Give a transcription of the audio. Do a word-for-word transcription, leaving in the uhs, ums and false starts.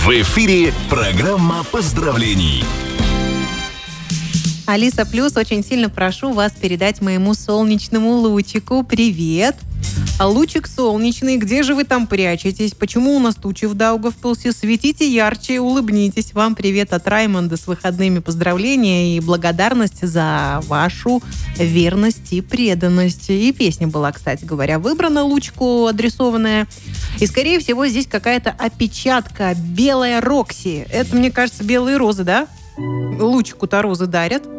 В эфире программа поздравлений. Алиса Плюс, очень сильно прошу вас передать моему солнечному лучику привет. А лучик солнечный, где же вы там прячетесь? Почему у нас тучи в Даугавпилсе? Светите ярче, улыбнитесь. Вам привет от Раймонда с выходными, поздравления и благодарность за вашу верность и преданность. И песня была, кстати говоря, выбрана лучику адресованная. И, скорее всего, здесь какая-то опечатка «Белая Рокси». Это, мне кажется, белые розы, да? Лучику-то розы дарят.